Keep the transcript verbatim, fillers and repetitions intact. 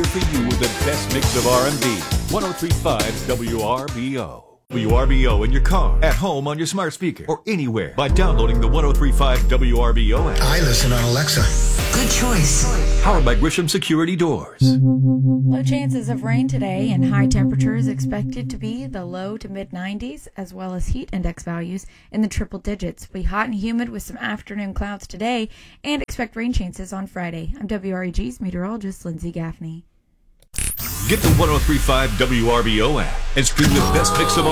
for you with the best mix of R and B. ten thirty-five W R B O. W R B O in your car, at home on your smart speaker, or anywhere by downloading the ten thirty-five W R B O app. I listen on Alexa. Good choice. Powered by Grisham Security Doors. Low chances of rain today and high temperatures expected to be the low to mid nineties, as well as heat index values in the triple digits. Be hot and humid with some afternoon clouds today, and expect rain chances on Friday. I'm W R E G's meteorologist Lindsay Gaffney. Get the ten thirty-five W R B O app and stream the best mix of